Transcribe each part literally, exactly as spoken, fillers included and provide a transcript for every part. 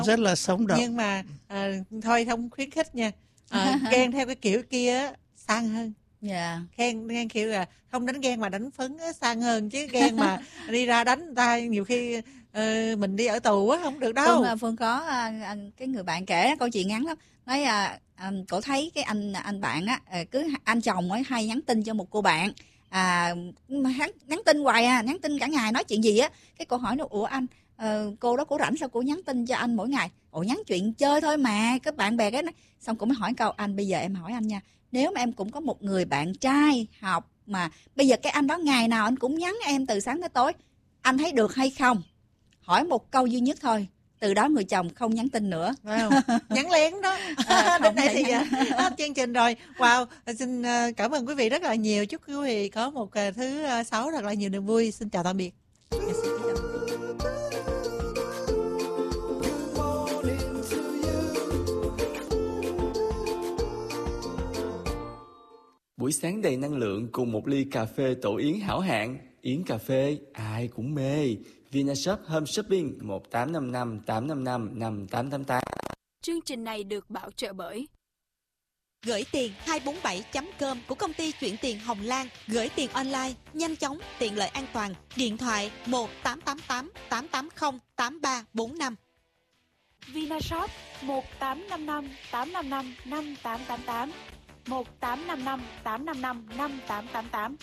rất là sống động. Nhưng mà à, thôi không khuyến khích nha. À, ghen theo cái kiểu kia sang hơn. Dạ. Ghen, ghen kiểu là không đánh ghen mà đánh phấn á, sang hơn, chứ ghen mà đi ra đánh người ta nhiều khi uh, mình đi ở tù á không được đâu. Phương, Phương có anh, cái người bạn kể câu chuyện ngắn lắm, nói à, à, cổ thấy cái anh anh bạn á, cứ anh chồng ấy hay nhắn tin cho một cô bạn, à hắn nhắn tin hoài à, nhắn tin cả ngày nói chuyện gì á, cái cô hỏi nó, ủa anh, uh, cô đó cổ rảnh sao cô nhắn tin cho anh mỗi ngày? Ủa nhắn chuyện chơi thôi mà, các bạn bè cái, xong cô mới hỏi câu, anh bây giờ em hỏi anh nha, nếu mà em cũng có một người bạn trai học mà bây giờ cái anh đó ngày nào anh cũng nhắn em từ sáng tới tối, anh thấy được hay không? Hỏi một câu duy nhất thôi, từ đó người chồng không nhắn tin nữa. Wow. Nhắn lén đó. À, đến đây thì hết chương trình rồi. Wow, xin cảm ơn quý vị rất là nhiều. Chúc quý vị có một thứ sáu thật là nhiều niềm vui. Xin chào tạm biệt. Buổi sáng đầy năng lượng cùng một ly cà phê tổ yến hảo hạng. Yến cà phê ai cũng mê. Vinashop Home Shopping một tám năm năm tám năm năm năm tám tám tám. Chương trình này được bảo trợ bởi Gửi tiền hai bốn bảy chấm com của công ty chuyển tiền Hồng Lan. Gửi tiền online, nhanh chóng, tiện lợi, an toàn. Điện thoại một tám tám tám tám tám không tám ba bốn năm. Vinashop một tám năm năm tám năm năm năm tám tám tám, một tám năm năm tám năm năm năm tám tám tám.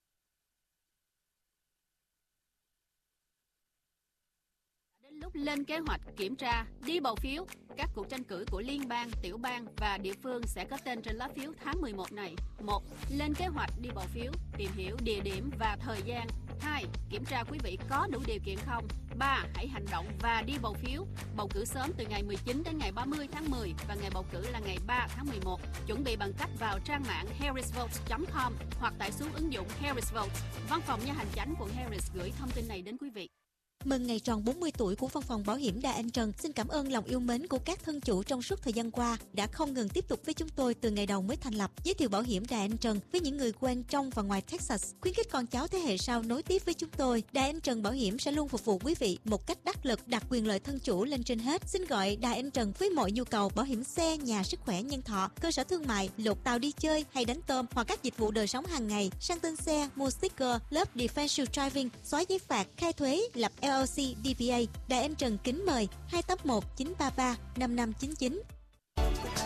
Lúc lên kế hoạch kiểm tra, đi bầu phiếu, các cuộc tranh cử của liên bang, tiểu bang và địa phương sẽ có tên trên lá phiếu tháng mười một này. một. Lên kế hoạch đi bầu phiếu, tìm hiểu địa điểm và thời gian. hai. Kiểm tra quý vị có đủ điều kiện không. ba. Hãy hành động và đi bầu phiếu. Bầu cử sớm từ ngày mười chín đến ngày ba mươi tháng mười và ngày bầu cử là ngày ba tháng mười một. Chuẩn bị bằng cách vào trang mạng harris votes chấm com hoặc tải xuống ứng dụng Harris Votes. Văn phòng nha hành chánh quận Harris gửi thông tin này đến quý vị. Mừng ngày tròn bốn mươi tuổi của Văn phòng Bảo hiểm Đài Anh Trần. Xin cảm ơn lòng yêu mến của các thân chủ trong suốt thời gian qua đã không ngừng tiếp tục với chúng tôi từ ngày đầu mới thành lập. Giới thiệu Bảo hiểm Đài Anh Trần với những người quen trong và ngoài Texas. Khuyến khích con cháu thế hệ sau nối tiếp với chúng tôi. Đài Anh Trần Bảo hiểm sẽ luôn phục vụ quý vị một cách đắc lực, đặt quyền lợi thân chủ lên trên hết. Xin gọi Đài Anh Trần với mọi nhu cầu bảo hiểm xe, nhà, sức khỏe, nhân thọ, cơ sở thương mại, lột tàu đi chơi hay đánh tôm hoặc các dịch vụ đời sống hàng ngày, sang tên xe, mua sticker, lớp defensive driving, xóa giấy phạt, khai thuế, lập L L C, D B A. Đài Anh Trần kính mời hai tám một chín ba ba năm năm chín chín.